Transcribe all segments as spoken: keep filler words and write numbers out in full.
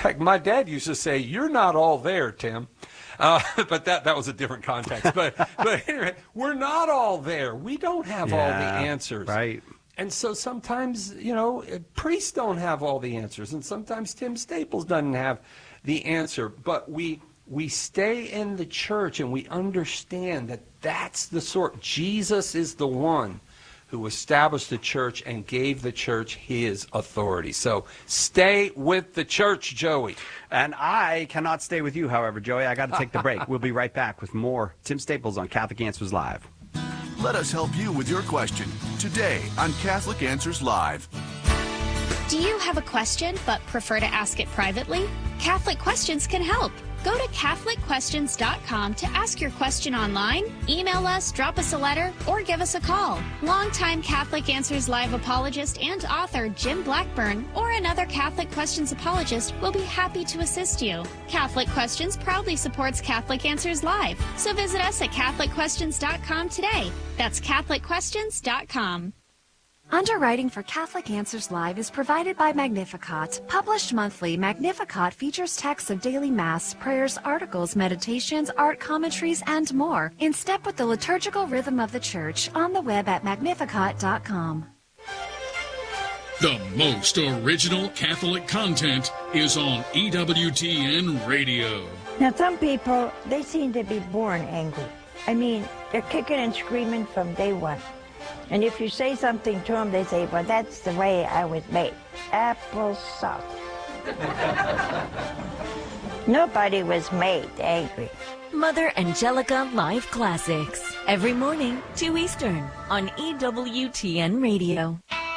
fact, my dad used to say, "You're not all there, Tim." Uh, but that, that was a different context. But, but anyway, we're not all there. We don't have yeah, all the answers. Right. And so sometimes, you know, priests don't have all the answers. And sometimes Tim Staples doesn't have the answer. But we we stay in the church and we understand that that's the sort. Jesus is the one who established the church and gave the church his authority. So stay with the church, Joey. And I cannot stay with you, however, Joey. I got to take the break. We'll be right back with more Tim Staples on Catholic Answers Live. Let us help you with your question today on Catholic Answers Live. Do you have a question but prefer to ask it privately? Catholic Questions can help. Go to Catholic Questions dot com to ask your question online, email us, drop us a letter, or give us a call. Longtime Catholic Answers Live apologist and author Jim Blackburn or another Catholic Questions apologist will be happy to assist you. Catholic Questions proudly supports Catholic Answers Live, so visit us at Catholic Questions dot com today. That's Catholic Questions dot com. Underwriting for Catholic Answers Live is provided by Magnificat. Published monthly, Magnificat features texts of daily Mass, prayers, articles, meditations, art commentaries, and more, in step with the liturgical rhythm of the Church, on the web at magnificat dot com. The most original Catholic content is on E W T N Radio. Now, some people, they seem to be born angry. I mean, they're kicking and screaming from day one. And if you say something to them, they say, well, that's the way I was made. Applesauce. Nobody was made angry. Mother Angelica Live Classics. Every morning, two Eastern, on E W T N Radio.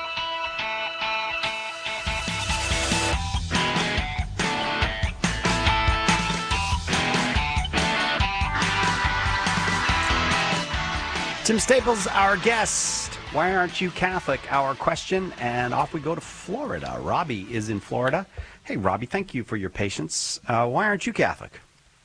Tim Staples, our guest. Why aren't you Catholic? Our question. And off we go to Florida. Robbie is in Florida. Hey, Robbie, thank you for your patience. Uh, why aren't you Catholic?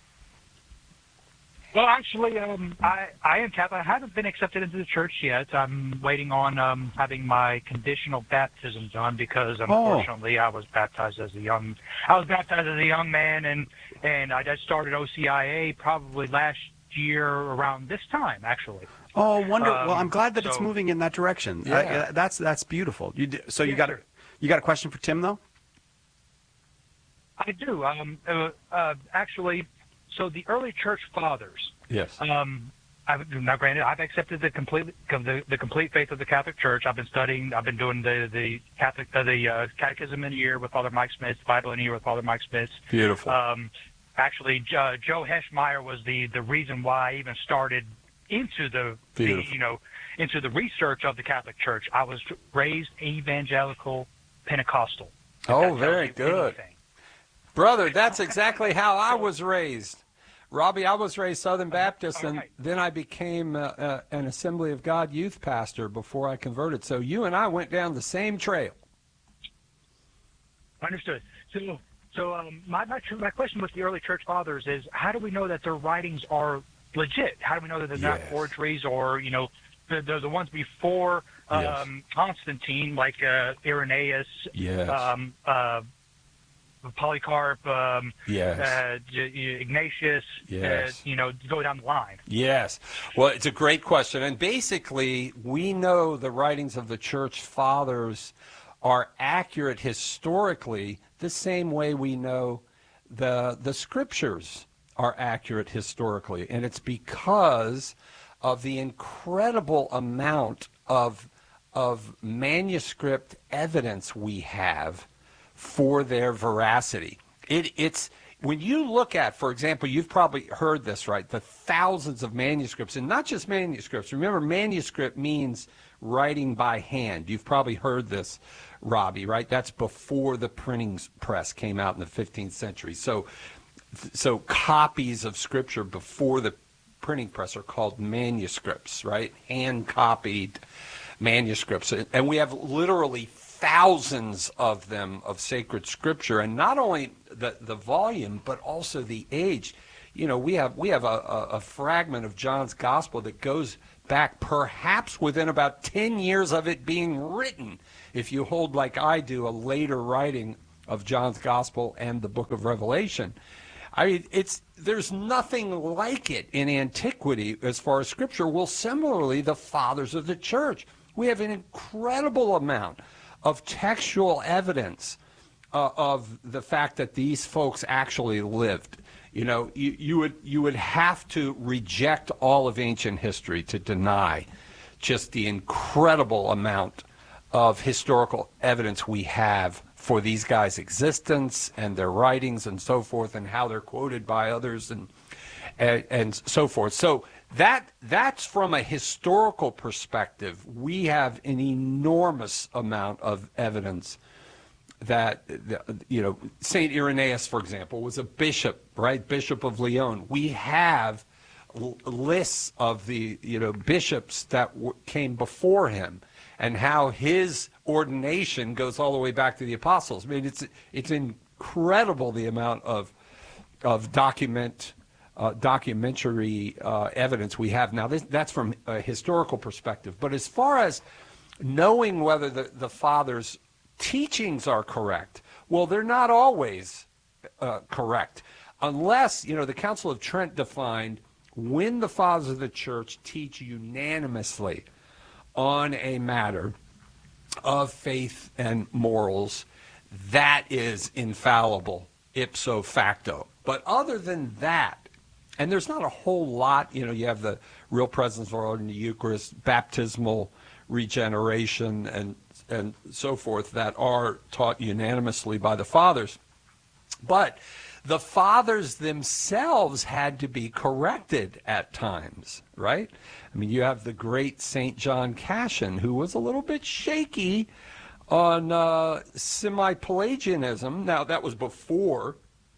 Well, actually, um, I, I am Catholic. I haven't been accepted into the church yet. I'm waiting on um, having my conditional baptism done because, unfortunately, oh. I was baptized as a young. I was baptized as a young man, and and I just started O C I A probably last year around this time, actually. Oh, wonderful! Um, well, I'm glad that so, it's moving in that direction. Yeah. Uh, that's that's beautiful. You do, so you yeah, got sure. a, you got a question for Tim though? I do. Um, uh, uh, actually, so the early church fathers. Yes. Um, I've, now, granted, I've accepted the complete the, the complete faith of the Catholic Church. I've been studying. I've been doing the the Catholic uh, the uh, Catechism in a year with Father Mike Smith, Bible in a year with Father Mike Smith. Beautiful. Um, actually, uh, Joe Heschmeyer was the the reason why I even started into the, the you know into the research of the Catholic Church. I was raised evangelical Pentecostal. Oh, very good. Anything. Brother, that's exactly how I was raised. Robbie, I was raised Southern Baptist, and right. then I became uh, uh, an Assembly of God youth pastor before I converted. So you and I went down the same trail. Understood. So, so um, my, my my question with the early church fathers is, how do we know that their writings are legit? How do we know that they're Yes. not forgeries, or you know, they're, they're the ones before um, Yes. Constantine, like uh, Irenaeus, Yes. um, uh, Polycarp, um, Yes. uh, Ignatius, Yes. uh, you know, go down the line. Yes. Well, it's a great question. And basically, we know the writings of the church fathers are accurate historically the same way we know the the scriptures are accurate historically. And it's because of the incredible amount of of manuscript evidence we have for their veracity. It, it's when you look at, for example, you've probably heard this, right? The thousands of manuscripts, and not just manuscripts. Remember, manuscript means writing by hand. You've probably heard this, Robbie, right? That's before the printing press came out in the fifteenth century. So, so copies of Scripture before the printing press are called manuscripts, right? Hand-copied manuscripts. And we have literally thousands of them of sacred Scripture, and not only the, the volume, but also the age. You know, we have we have a, a, a fragment of John's Gospel that goes back perhaps within about ten years of it being written, if you hold, like I do, a later writing of John's Gospel and the book of Revelation. I mean, it's there's nothing like it in antiquity as far as Scripture. Well, similarly, the fathers of the church. We have an incredible amount of textual evidence uh, of the fact that these folks actually lived. You know, you, you would you would have to reject all of ancient history to deny just the incredible amount of historical evidence we have for these guys' existence and their writings and so forth, and how they're quoted by others and and, and so forth. So that that's from a historical perspective. We have an enormous amount of evidence that, you know, Saint Irenaeus, for example, was a bishop, right? Bishop of Lyon. We have lists of the, you know, bishops that w- came before him, and how his ordination goes all the way back to the apostles. I mean, it's it's incredible the amount of of document uh, documentary uh, evidence we have now. This, that's from a historical perspective. But as far as knowing whether the, the fathers' teachings are correct, well, they're not always uh, correct, unless, you know, the Council of Trent defined when the fathers of the church teach unanimously on a matter of faith and morals, that is infallible ipso facto. But other than that, and there's not a whole lot, you know, you have the real presence of our Lord in the Eucharist, baptismal regeneration, and and so forth, that are taught unanimously by the fathers. But the fathers themselves had to be corrected at times, right? I mean, you have the great Saint John Cassian, who was a little bit shaky on uh, semi-Pelagianism. Now, that was before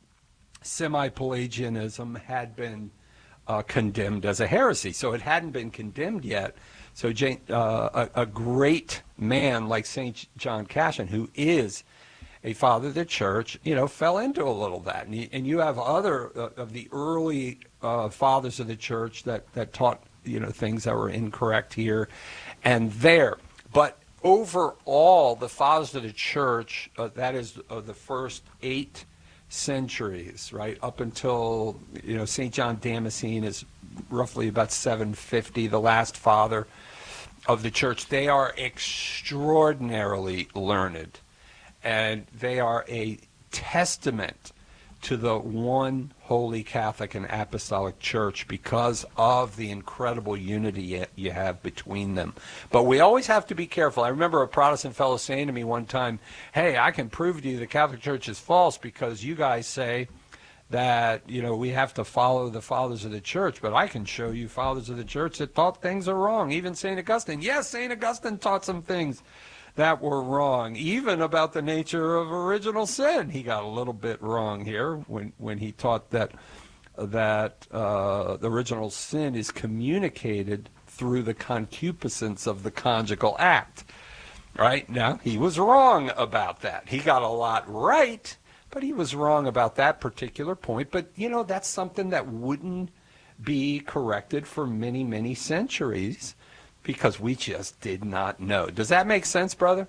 semi-Pelagianism had been uh, condemned as a heresy, so it hadn't been condemned yet. So uh, a, a great man like Saint John Cassian, who is a father of the church, you know, fell into a little of that. And you, and you have other uh, of the early uh, fathers of the church that, that taught, you know, things that were incorrect here and there. But overall, the fathers of the church, uh, that is uh, the first eight centuries, right, up until, you know, Saint John Damascene is roughly about seven fifty, the last father of the church. They are extraordinarily learned, and they are a testament to the one holy Catholic and Apostolic Church because of the incredible unity you have between them. But we always have to be careful. I remember a Protestant fellow saying to me one time, hey, I can prove to you the Catholic Church is false because you guys say that, you know, we have to follow the fathers of the church, but I can show you fathers of the church that taught things are wrong. Even Saint Augustine. Yes, Saint Augustine taught some things that were wrong, even about the nature of original sin. He got a little bit wrong here when, when he taught that that uh, the original sin is communicated through the concupiscence of the conjugal act. Right? Now, he was wrong about that. He got a lot right, but he was wrong about that particular point. But, you know, that's something that wouldn't be corrected for many, many centuries, because we just did not know. Does that make sense, brother?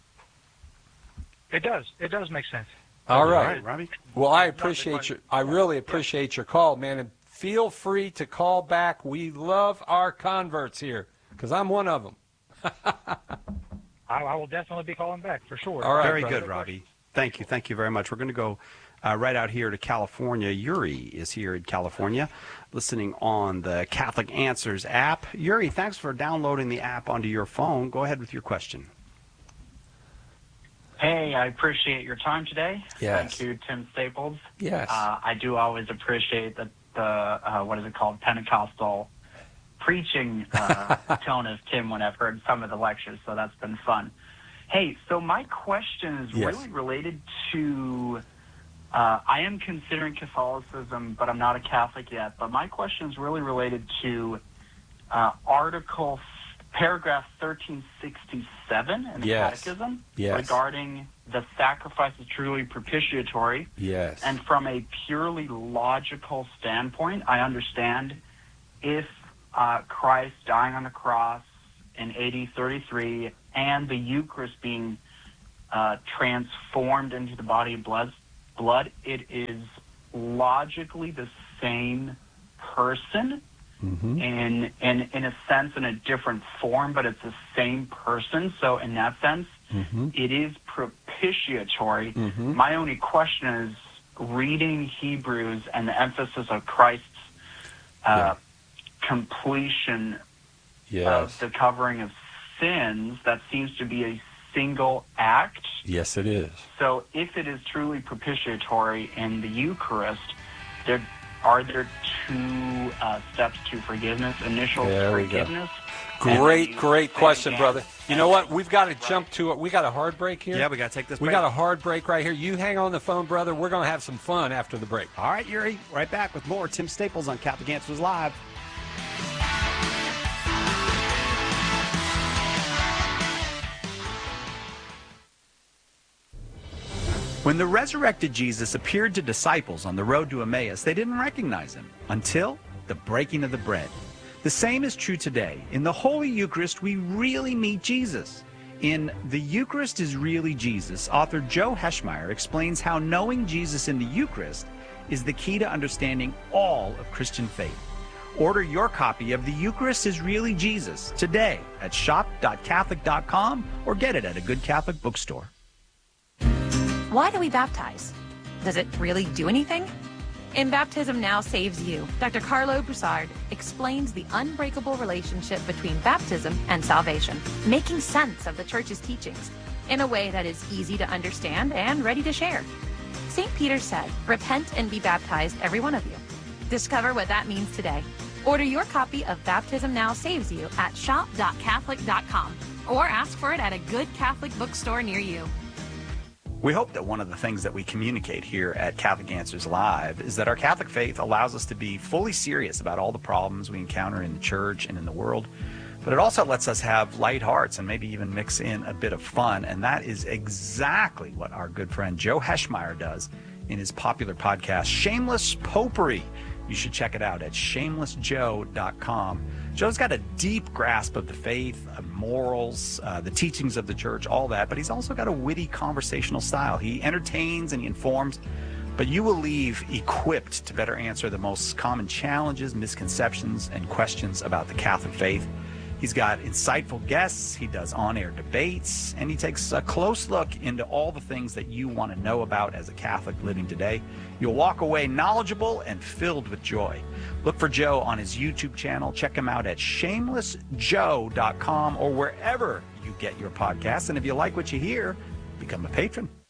It does. It does make sense. All right. right, Robbie. Well, I appreciate your, I really appreciate your call, man. And feel free to call back. We love our converts here, because I'm one of them. I, I will definitely be calling back for sure. All right, very brother. good, Robbie. Thank you. Thank you very much. We're going to go uh, right out here to California. Yuri is here in California, listening on the Catholic Answers app. Yuri, thanks for downloading the app onto your phone. Go ahead with your question. Hey, I appreciate your time today. Yes. Thank you, Tim Staples. Yes. Uh, I do always appreciate the, the uh, what is it called, Pentecostal preaching uh, tone of Tim when I've heard some of the lectures, so that's been fun. Hey, so my question is Yes. really related to, uh, I am considering Catholicism, but I'm not a Catholic yet, but my question is really related to uh, Article, paragraph thirteen sixty-seven in the Yes. Catechism Yes. regarding the sacrifice is truly propitiatory. Yes. And from a purely logical standpoint, I understand if uh, Christ dying on the cross in A D thirty-three and the Eucharist being uh, uh, transformed into the body of blood, blood, it is logically the same person, mm-hmm. in, in, in a sense, in a different form, but it's the same person. So in that sense, mm-hmm. it is propitiatory. Mm-hmm. My only question is, reading Hebrews and the emphasis of Christ's uh, yeah. completion yes. of the covering of sins, that seems to be a single act. Yes, it is. So if it is truly propitiatory in the Eucharist, there are there two uh, steps to forgiveness. Initial there forgiveness. Great, great question, brother. You know what? We've got to jump to it. We got a hard break here. Yeah, we got to take this break. We got a hard break right here. You hang on the phone, brother. We're going to have some fun after the break. All right, Yuri. Right back with more Tim Staples on Catholic Answers Live. When the resurrected Jesus appeared to disciples on the road to Emmaus, they didn't recognize him until the breaking of the bread. The same is true today. In the Holy Eucharist, we really meet Jesus. In The Eucharist is Really Jesus, author Joe Heschmeyer explains how knowing Jesus in the Eucharist is the key to understanding all of Christian faith. Order your copy of The Eucharist is Really Jesus today at shop dot catholic dot com or get it at a good Catholic bookstore. Why do we baptize? Does it really do anything? In Baptism Now Saves You, Doctor Carlo Broussard explains the unbreakable relationship between baptism and salvation, making sense of the Church's teachings in a way that is easy to understand and ready to share. Saint Peter said, "Repent and be baptized, every one of you." Discover what that means today. Order your copy of Baptism Now Saves You at shop dot catholic dot com or ask for it at a good Catholic bookstore near you. We hope that one of the things that we communicate here at Catholic Answers Live is that our Catholic faith allows us to be fully serious about all the problems we encounter in the church and in the world, but it also lets us have light hearts and maybe even mix in a bit of fun, and that is exactly what our good friend Joe Heschmeyer does in his popular podcast, Shameless Popery. You should check it out at shameless joe dot com. Joe's got a deep grasp of the faith, of morals, uh, the teachings of the church, all that, but he's also got a witty conversational style. He entertains and he informs, but you will leave equipped to better answer the most common challenges, misconceptions, and questions about the Catholic faith. He's got insightful guests, he does on-air debates, and he takes a close look into all the things that you want to know about as a Catholic living today. You'll walk away knowledgeable and filled with joy. Look for Joe on his YouTube channel. Check him out at shameless joe dot com or wherever you get your podcasts. And if you like what you hear, become a patron.